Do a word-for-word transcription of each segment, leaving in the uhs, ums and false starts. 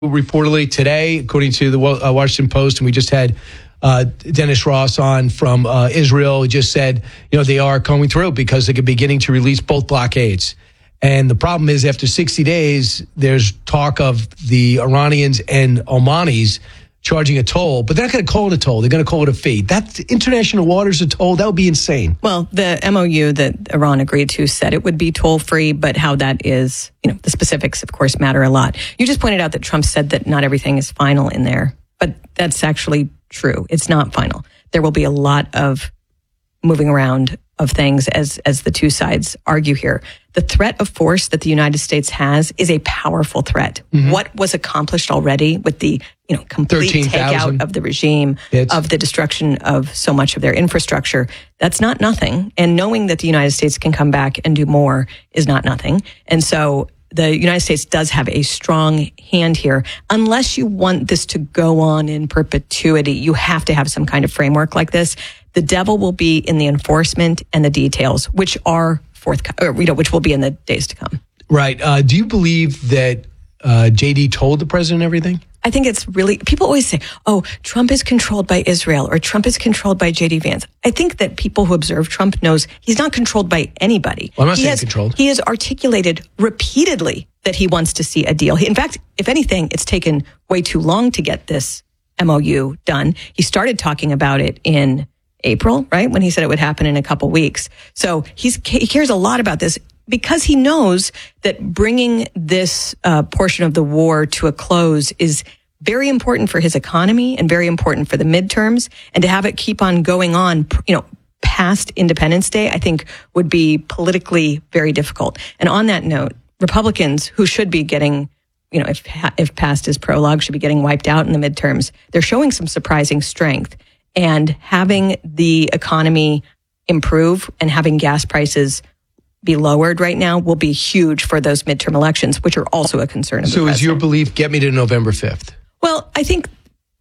Reportedly today, according to the uh, Washington Post, and we just had uh, Dennis Ross on from uh, Israel, just said, you know, they are coming through because they're beginning to release both blockades. And the problem is after sixty days, there's talk of the Iranians and Omanis charging a toll, but they're not going to call it a toll. They're going to call it a fee. That's international waters a toll. That would be insane. Well, the M O U that Iran agreed to said it would be toll-free, but how that is, you know, the specifics, of course, matter a lot. You just pointed out that Trump said that not everything is final in there, but that's actually true. It's not final. There will be a lot of moving around of things as as the two sides argue here. The threat of force that the United States has is a powerful threat. Mm-hmm. What was accomplished already with the, you know, complete takeout of the regime, it's- of the destruction of so much of their infrastructure, that's not nothing. And knowing that the United States can come back and do more is not nothing. And so the United States does have a strong hand here. Unless you want this to go on in perpetuity, you have to have some kind of framework like this. The devil will be in the enforcement and the details, which are forthcoming, you know, which will be in the days to come. Right. Uh, do you believe that uh, J D told the president everything? I think it's really, people always say, oh, Trump is controlled by Israel or Trump is controlled by J D Vance. I think that people who observe Trump knows he's not controlled by anybody. Well, I'm not he saying has, controlled. He has articulated repeatedly that he wants to see a deal. He, in fact, if anything, it's taken way too long to get this M O U done. He started talking about it in April, right? When he said it would happen in a couple weeks. So he's, he cares a lot about this because he knows that bringing this uh, portion of the war to a close is very important for his economy and very important for the midterms. And to have it keep on going on, you know, past Independence Day, I think would be politically very difficult. And on that note, Republicans who should be getting, you know, if if past is prologue, should be getting wiped out in the midterms, they're showing some surprising strength. And having the economy improve and having gas prices be lowered right now will be huge for those midterm elections, which are also a concern of the So president. Is your belief, get me to November fifth? Well, I think,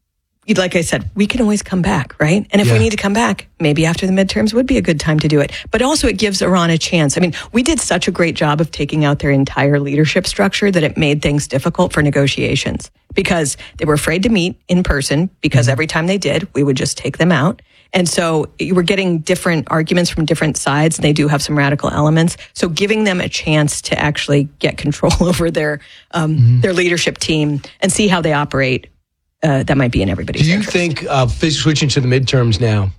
like I said, we can always come back, right? And if yeah. we need to come back, maybe after the midterms would be a good time to do it. But also it gives Iran a chance. I mean, we did such a great job of taking out their entire leadership structure that it made things difficult for negotiations because they were afraid to meet in person because mm-hmm. every time they did, we would just take them out. And so you were getting different arguments from different sides, and they do have some radical elements. So giving them a chance to actually get control over their um, mm-hmm. their leadership team and see how they operate, uh, that might be in everybody's interest. Do you interest. think, uh, switching to the midterms now,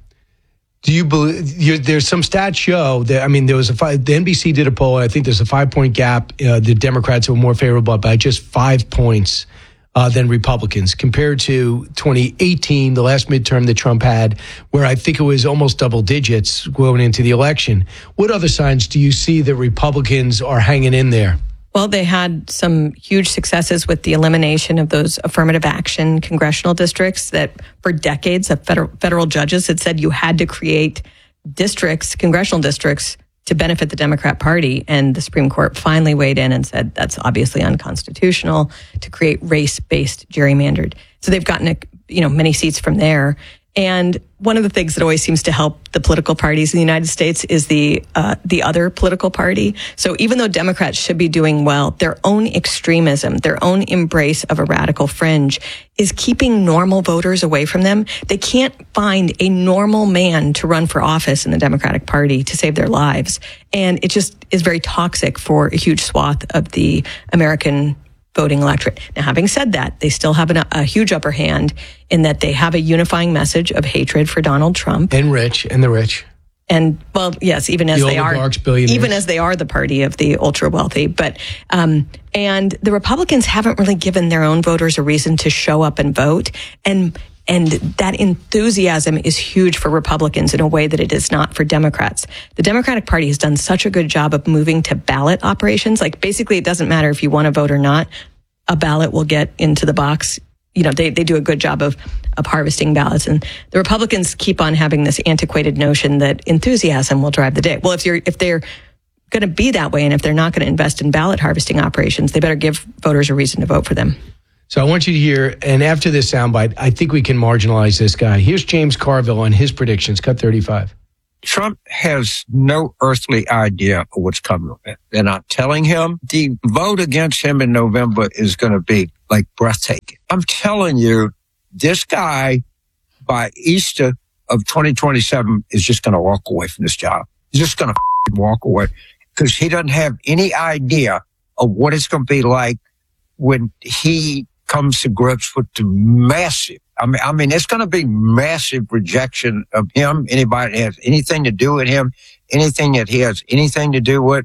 do you believe, you, there's some stats show that, I mean, there was a, five, the N B C did a poll, I think there's a five-point gap. Uh, the Democrats were more favorable by just five points. Uh, than Republicans compared to twenty eighteen, the last midterm that Trump had, where I think it was almost double digits going into the election. What other signs do you see that Republicans are hanging in there? Well, they had some huge successes with the elimination of those affirmative action congressional districts that for decades, the federal, federal judges had said you had to create districts, congressional districts, to benefit the Democrat Party. And the Supreme Court finally weighed in and said that's obviously unconstitutional to create race-based gerrymandered. So they've gotten, a, you know, many seats from there. And one of the things that always seems to help the political parties in the United States is the uh, the other political party. So even though Democrats should be doing well, their own extremism, their own embrace of a radical fringe is keeping normal voters away from them. They can't find a normal man to run for office in the Democratic Party to save their lives. And it just is very toxic for a huge swath of the American voting electorate. Now, having said that, they still have an, a huge upper hand in that they have a unifying message of hatred for Donald Trump. And rich, and the rich. And, well, yes, even as the they are, even as they are the party of the ultra wealthy. But, um, and the Republicans haven't really given their own voters a reason to show up and vote. And, and that enthusiasm is huge for Republicans in a way that it is not for Democrats. The Democratic Party has done such a good job of moving to ballot operations. Like, basically, it doesn't matter if you want to vote or not. A ballot will get into the box. You know, they, they do a good job of, of harvesting ballots. And the Republicans keep on having this antiquated notion that enthusiasm will drive the day. Well, if you're, if they're going to be that way, and if they're not going to invest in ballot harvesting operations, they better give voters a reason to vote for them. So I want you to hear, and after this soundbite, I think we can marginalize this guy. Here's James Carville on his predictions, cut thirty-five. Trump has no earthly idea of what's coming. They're not telling him. The vote against him in November is going to be like breathtaking. I'm telling you, this guy by Easter of twenty twenty-seven is just going to walk away from this job. He's just going to walk away because he doesn't have any idea of what it's going to be like when he comes to grips with the massive, I mean, I mean, it's going to be massive rejection of him, anybody that has anything to do with him, anything that he has anything to do with.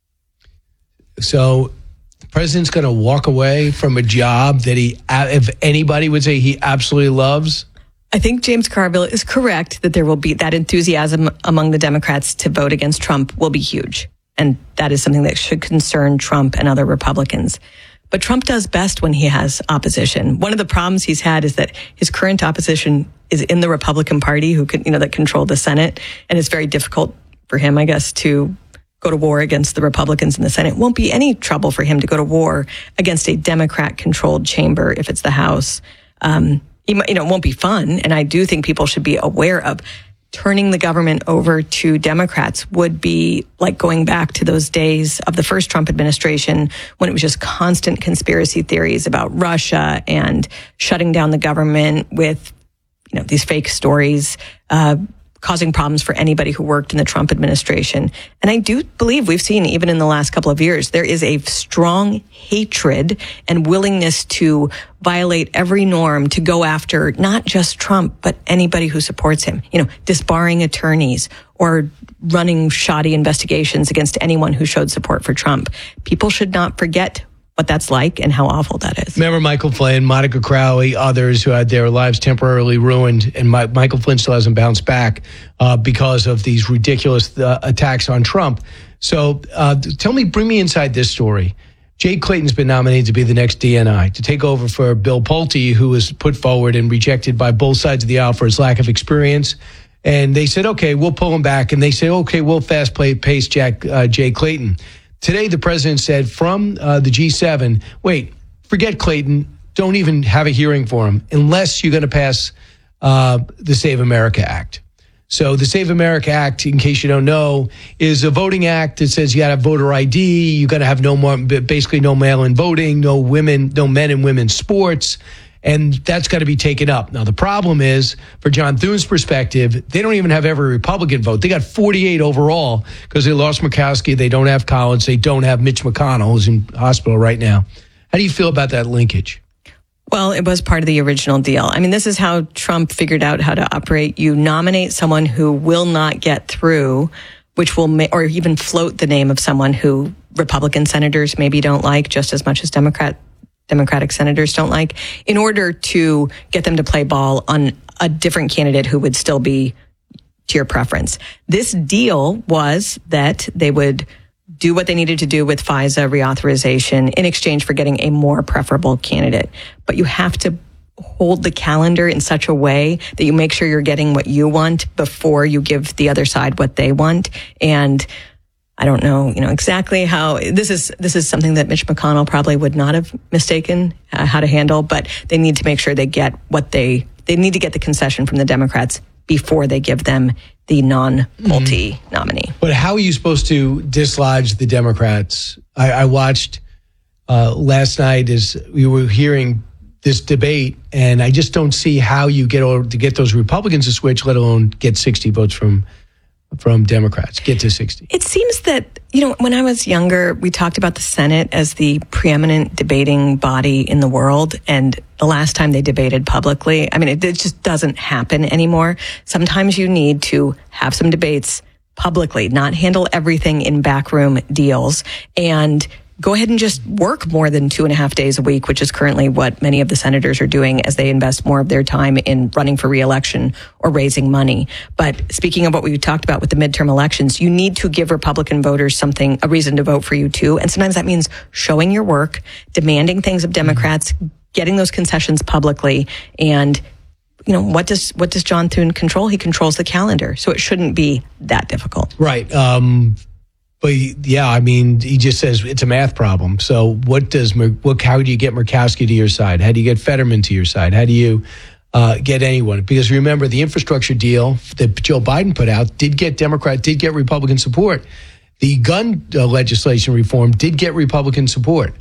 So the president's going to walk away from a job that he, if anybody would say he absolutely loves. I think James Carville is correct that there will be that enthusiasm among the Democrats to vote against Trump will be huge. And that is something that should concern Trump and other Republicans. But Trump does best when he has opposition. One of the problems he's had is that his current opposition is in the Republican Party, who can, you know, that control the Senate. And it's very difficult for him, I guess, to go to war against the Republicans in the Senate. It won't be any trouble for him to go to war against a Democrat-controlled chamber if it's the House. Um, you know, it won't be fun. And I do think people should be aware of turning the government over to Democrats would be like going back to those days of the first Trump administration when it was just constant conspiracy theories about Russia and shutting down the government with, you know, these fake stories, uh, causing problems for anybody who worked in the Trump administration. And I do believe we've seen, even in the last couple of years, there is a strong hatred and willingness to violate every norm to go after not just Trump, but anybody who supports him, you know, disbarring attorneys or running shoddy investigations against anyone who showed support for Trump. People should not forget what that's like and how awful that is. Remember Michael Flynn, Monica Crowley, others who had their lives temporarily ruined, and My, Michael Flynn still hasn't bounced back uh, because of these ridiculous uh, attacks on Trump. So uh, tell me, bring me inside this story. Jay Clayton's been nominated to be the next D N I, to take over for Bill Pulte, who was put forward and rejected by both sides of the aisle for his lack of experience. And they said, okay, we'll pull him back. And they said, okay, we'll fast play, pace Jack, uh, Jay Clayton. Today, the president said from uh, the G seven, wait, forget Clayton. Don't even have a hearing for him unless you're going to pass uh, the Save America Act. So the Save America Act, in case you don't know, is a voting act that says you got to have voter I D. You got to have no more, basically no mail-in voting, no women, no men and women's sports. And that's got to be taken up. Now, the problem is, for John Thune's perspective, they don't even have every Republican vote. They got forty-eight overall because they lost Murkowski. They don't have Collins. They don't have Mitch McConnell, who's in hospital right now. How do you feel about that linkage? Well, it was part of the original deal. I mean, this is how Trump figured out how to operate. You nominate someone who will not get through, which will, ma- or even float the name of someone who Republican senators maybe don't like just as much as Democrat Democratic senators don't like, in order to get them to play ball on a different candidate who would still be to your preference. This deal was that they would do what they needed to do with FISA reauthorization in exchange for getting a more preferable candidate. But you have to hold the calendar in such a way that you make sure you're getting what you want before you give the other side what they want. And I don't know, you know, exactly how this is. This is something that Mitch McConnell probably would not have mistaken uh, how to handle. But they need to make sure they get what they they need to get the concession from the Democrats before they give them the non-Pulte mm-hmm. nominee. But how are you supposed to dislodge the Democrats? I, I watched uh, last night as we were hearing this debate, and I just don't see how you get over, to get those Republicans to switch, let alone get sixty votes from. from Democrats, get to sixty. It seems that, you know, when I was younger, we talked about the Senate as the preeminent debating body in the world. And the last time they debated publicly, I mean, it, it just doesn't happen anymore. Sometimes you need to have some debates publicly, not handle everything in backroom deals, and go ahead and just work more than two and a half days a week, which is currently what many of the senators are doing as they invest more of their time in running for re-election or raising money. But speaking of what we talked about with the midterm elections, you need to give Republican voters something, a reason to vote for you too. And sometimes that means showing your work, demanding things of Democrats, getting those concessions publicly. And, you know, what does what does John Thune control? He controls the calendar. So it shouldn't be that difficult. Right. Um But yeah, I mean, he just says it's a math problem. So what does, what, how do you get Murkowski to your side? How do you get Fetterman to your side? How do you uh, get anyone? Because remember, the infrastructure deal that Joe Biden put out did get Democrat, did get Republican support. The gun uh, legislation reform did get Republican support.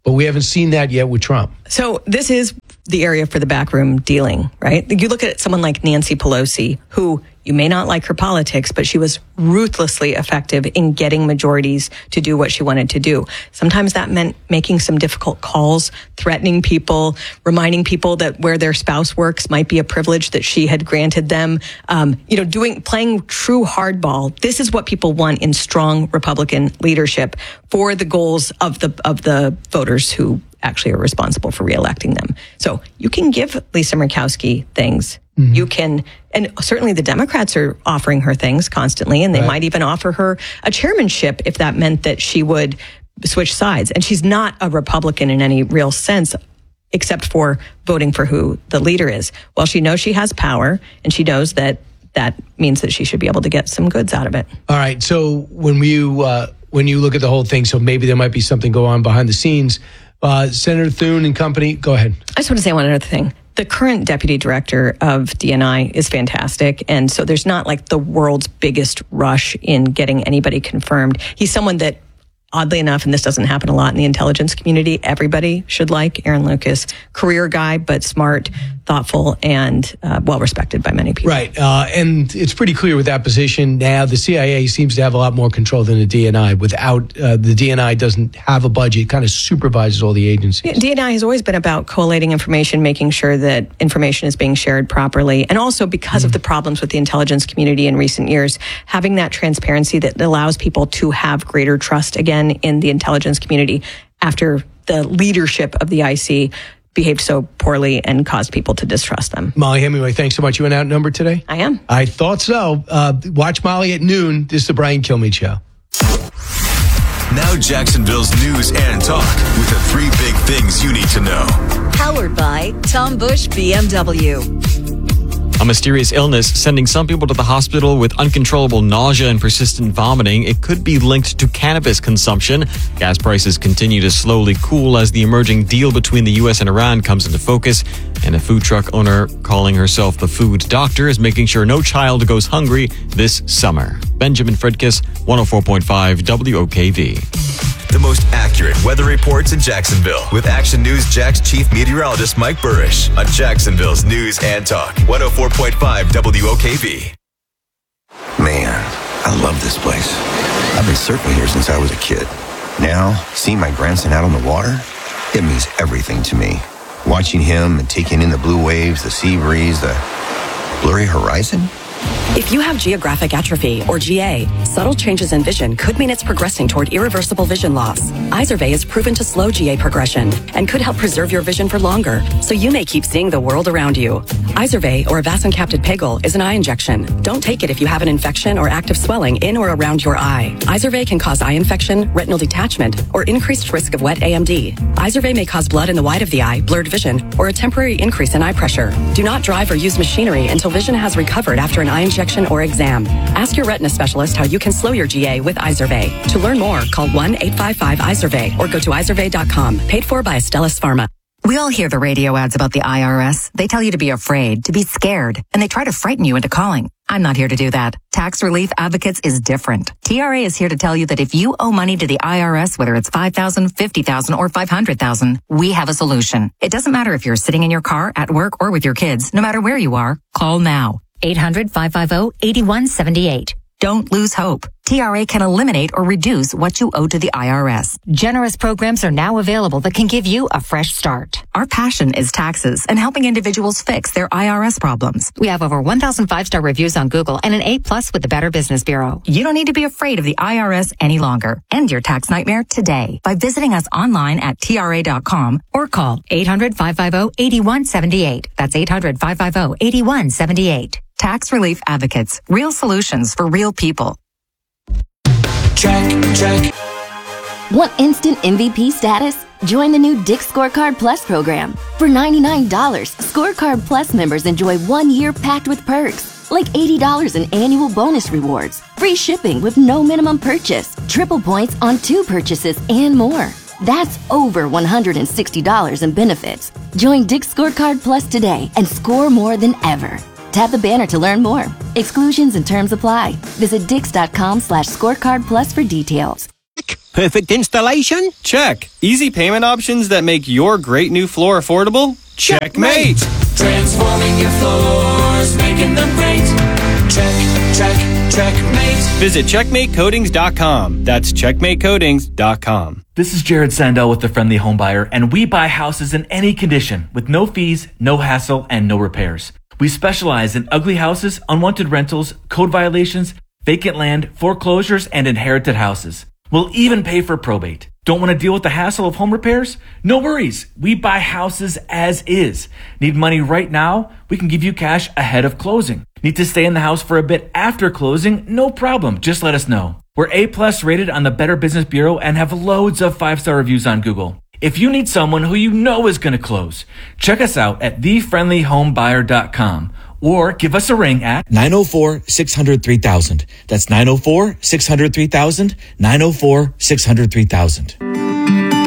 But we haven't seen that yet with Trump. So this is the area for the backroom dealing, right? You look at someone like Nancy Pelosi, who you may not like her politics, but she was ruthlessly effective in getting majorities to do what she wanted to do. Sometimes that meant making some difficult calls, threatening people, reminding people that where their spouse works might be a privilege that she had granted them. Um, you know, doing playing true hardball. This is what people want in strong Republican leadership for the goals of the of the voters who actually are responsible for reelecting them. So you can give Lisa Murkowski things. Mm-hmm. You can, and certainly the Democrats are offering her things constantly, and they right. might even offer her a chairmanship if that meant that she would switch sides. And she's not a Republican in any real sense, except for voting for who the leader is. Well, she knows she has power, and she knows that that means that she should be able to get some goods out of it. All right. So when you uh, when you look at the whole thing, so maybe there might be something go on behind the scenes. Uh, Senator Thune and company, go ahead. I just want to say one other thing. The current deputy director of D N I is fantastic. And so there's not like the world's biggest rush in getting anybody confirmed. He's someone that, oddly enough, and this doesn't happen a lot in the intelligence community, everybody should like. Aaron Lucas, career guy, but smart, thoughtful, and uh, well-respected by many people. Right. Uh, and it's pretty clear with that position now, the C I A seems to have a lot more control than the D N I. Without, uh, the D N I doesn't have a budget, it kind of supervises all the agencies. Yeah, D N I has always been about collating information, making sure that information is being shared properly. And also because mm-hmm. of the problems with the intelligence community in recent years, having that transparency that allows people to have greater trust again in the intelligence community after the leadership of the I C behaved so poorly and caused people to distrust them. Molly Hemingway, thanks so much. You went outnumbered today? I am. I thought so. Uh, watch Molly at noon. This is the Brian Kilmeade Show. Now Jacksonville's news and talk with the three big things you need to know. Powered by Tom Bush B M W. A mysterious illness sending some people to the hospital with uncontrollable nausea and persistent vomiting. It could be linked to cannabis consumption. Gas prices continue to slowly cool as the emerging deal between the U S and Iran comes into focus. And a food truck owner calling herself the food doctor is making sure no child goes hungry this summer. Benjamin Fredkiss, one oh four point five W O K V. The most accurate weather reports in Jacksonville with Action News Jack's chief meteorologist Mike Burrish on Jacksonville's News and Talk, one oh four point five W O K V. Man, I love this place. I've been surfing here since I was a kid. Now, seeing my grandson out on the water, it means everything to me. Watching him and taking in the blue waves, the sea breeze, the blurry horizon. If you have geographic atrophy, or G A, subtle changes in vision could mean it's progressing toward irreversible vision loss. Izervay is proven to slow G A progression and could help preserve your vision for longer, so you may keep seeing the world around you. Izervay, or avacincaptad pegol, is an eye injection. Don't take it if you have an infection or active swelling in or around your eye. Izervay can cause eye infection, retinal detachment, or increased risk of wet A M D. Izervay may cause blood in the white of the eye, blurred vision, or a temporary increase in eye pressure. Do not drive or use machinery until vision has recovered after an eye injection or exam. Ask your retina specialist how you can slow your G A with Izervay. To learn more, call one eight five five Izervay or go to izervay dot com. Paid for by Astellas Pharma. We all hear the radio ads about the I R S. They tell you to be afraid, to be scared, and they try to frighten you into calling. I'm not here to do that. Tax Relief Advocates is different. T R A is here to tell you that if you owe money to the I R S, whether it's five thousand dollars, fifty thousand dollars, or five hundred thousand dollars, we have a solution. It doesn't matter if you're sitting in your car, at work, or with your kids. No matter where you are, call now. eight hundred, five five zero, eight one seven eight. Don't lose hope. T R A can eliminate or reduce what you owe to the I R S. Generous programs are now available that can give you a fresh start. Our passion is taxes and helping individuals fix their I R S problems. We have over one thousand five-star reviews on Google and an A plus with the Better Business Bureau. You don't need to be afraid of the I R S any longer. End your tax nightmare today by visiting us online at T R A dot com or call eight hundred, five five zero, eight one seven eight. That's eight hundred, five five zero, eight one seven eight. Tax Relief Advocates. Real solutions for real people. Check, check. Want instant M V P status? Join the new Dick's Scorecard Plus program. For ninety-nine dollars, Scorecard Plus members enjoy one year packed with perks, like eighty dollars in annual bonus rewards, free shipping with no minimum purchase, triple points on two purchases, and more. That's over one hundred sixty dollars in benefits. Join Dick's Scorecard Plus today and score more than ever. Tap the banner to learn more. Exclusions and terms apply. Visit dix dot com slash scorecard plus for details. Perfect installation? Check. Easy payment options that make your great new floor affordable? Checkmate! Transforming your floors, making them great. Check, check, checkmate. Visit checkmate coatings dot com. That's checkmate coatings dot com. This is Jared Sandell with The Friendly Home Buyer, and we buy houses in any condition with no fees, no hassle, and no repairs. We specialize in ugly houses, unwanted rentals, code violations, vacant land, foreclosures, and inherited houses. We'll even pay for probate. Don't want to deal with the hassle of home repairs? No worries. We buy houses as is. Need money right now? We can give you cash ahead of closing. Need to stay in the house for a bit after closing? No problem. Just let us know. We're A plus rated on the Better Business Bureau and have loads of five-star reviews on Google. If you need someone who you know is going to close, check us out at the friendly home buyer dot com or give us a ring at nine oh four, six hundred, three thousand. That's nine oh four, six hundred, three thousand, nine oh four, six hundred, three thousand.